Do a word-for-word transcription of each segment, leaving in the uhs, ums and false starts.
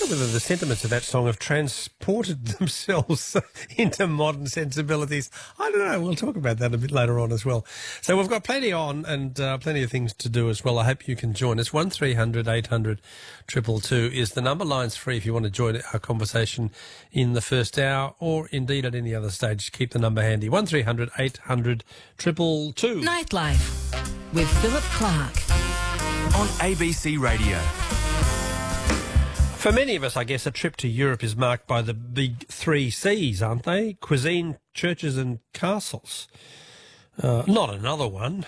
whether the sentiments of that song have transported themselves into modern sensibilities. I don't know. We'll talk about that a bit later on as well. So we've got plenty on and uh, plenty of things to do as well. I hope you can join us. one three hundred eight hundred two two two is the number. Line's free if you want to join our conversation in the first hour or indeed at any other stage. Keep the number handy. one three hundred eight hundred two two two. Nightlife with Philip Clark on A B C Radio. For many of us, I guess, a trip to Europe is marked by the big three C's, aren't they? Cuisine, churches and castles. Uh, not another one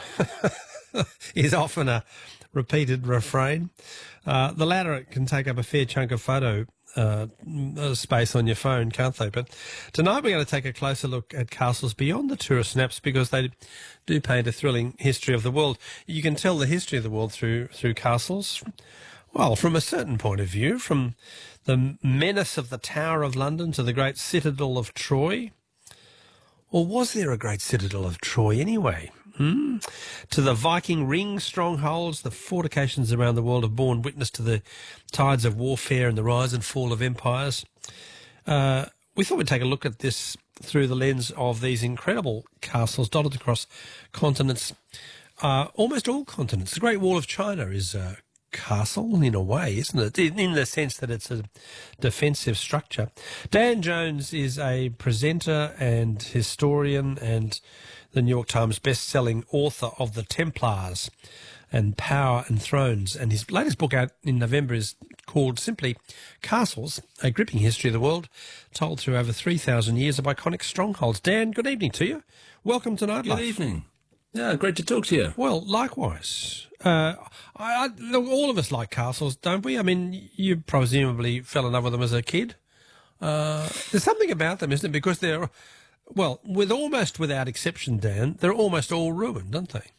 is often a repeated refrain. Uh, the latter can take up a fair chunk of photo uh, space on your phone, can't they? But tonight we're going to take a closer look at castles beyond the tourist snaps because they do paint a thrilling history of the world. You can tell the history of the world through through castles. Well, from a certain point of view, from the menace of the Tower of London to the great citadel of Troy. Or was there a great citadel of Troy anyway? Hmm? To the Viking ring strongholds, the fortifications around the world have borne witness to the tides of warfare and the rise and fall of empires. Uh, we thought we'd take a look at this through the lens of these incredible castles dotted across continents, uh, almost all continents. The Great Wall of China is uh, castle in a way, isn't it? In the sense that it's a defensive structure. Dan Jones is a presenter and historian and the New York Times best-selling author of The Templars and Power and Thrones. And his latest book out in November is called simply Castles, A Gripping History of the World, told through over three thousand years of iconic strongholds. Dan, good evening to you. Welcome to Nightlife. Good evening. Yeah, great to talk to you. Well, likewise. Uh, I, I, look, all of us like castles, don't we? I mean, you presumably fell in love with them as a kid. Uh, there's something about them, isn't it? Because they're, well, with almost without exception, Dan, they're almost all ruined, aren't they?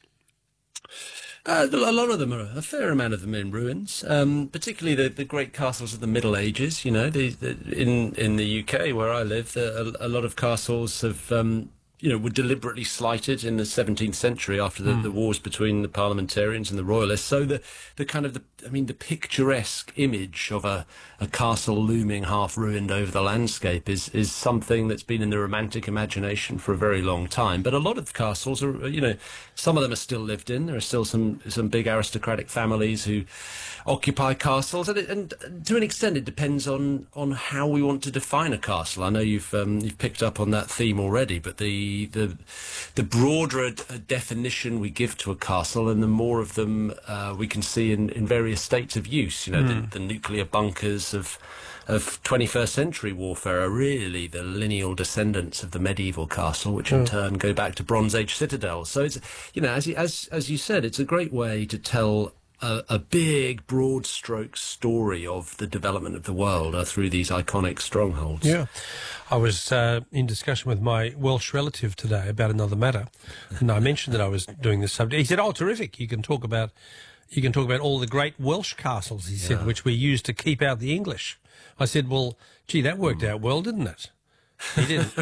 Uh, a lot of them are, a fair amount of them are in ruins, um, particularly the, the great castles of the Middle Ages. You know, the, the, in, in the U K, where I live, the, a, a lot of castles have... Um, you know, were deliberately slighted in the seventeenth century after the, mm. the wars between the parliamentarians and the royalists. So the, the kind of, the, I mean, the picturesque image of a, a castle looming half ruined over the landscape is, is something that's been in the romantic imagination for a very long time. But a lot of castles are, you know, some of them are still lived in. There are still some, some big aristocratic families who occupy castles. And, it, and to an extent, it depends on, on how we want to define a castle. I know you've, um, you've picked up on that theme already, but the The, the broader a, a definition we give to a castle and the more of them uh, we can see in, in various states of use. You know, mm. the, the nuclear bunkers of of twenty-first century warfare are really the lineal descendants of the medieval castle, which in mm. turn go back to Bronze Age citadels. So it's, you know, as you, as as you said, it's a great way to tell A, a big, broad stroke story of the development of the world uh, through these iconic strongholds. Yeah. I was uh, in discussion with my Welsh relative today about another matter, and I mentioned that I was doing this subject. He said, oh, terrific, you can talk about you can talk about all the great Welsh castles, he said, yeah. which we used to keep out the English. I said, well, gee, that worked mm. out well, didn't it? He didn't.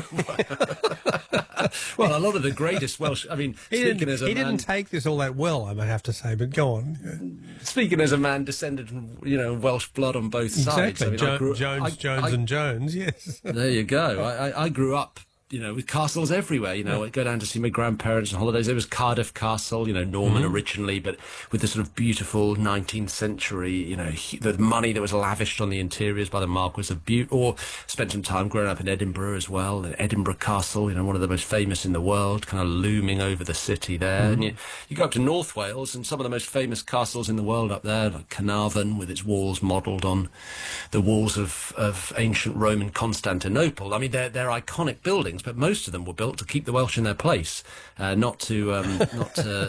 Well, a lot of the greatest Welsh... I mean, he speaking didn't, as a he man... didn't take this all that well, I may have to say, but go on. Speaking as a man descended from, you know, Welsh blood on both exactly. sides. I mean, jo- I grew, Jones, I, Jones I, and Jones, yes. There you go. I, I, I grew up, you know, with castles everywhere. You know, I'd go down to see my grandparents on holidays. There was Cardiff Castle, you know, Norman mm-hmm. originally, but with the sort of beautiful nineteenth century, you know, the money that was lavished on the interiors by the Marquis of Bute. Or spent some time growing up in Edinburgh as well. And Edinburgh Castle, you know, one of the most famous in the world, kind of looming over the city there. Mm-hmm. And you, you go up to North Wales, and some of the most famous castles in the world up there, like Carnarvon, with its walls modelled on the walls of, of ancient Roman Constantinople. I mean, they're, they're iconic buildings, but most of them were built to keep the Welsh in their place, uh, not to um, not to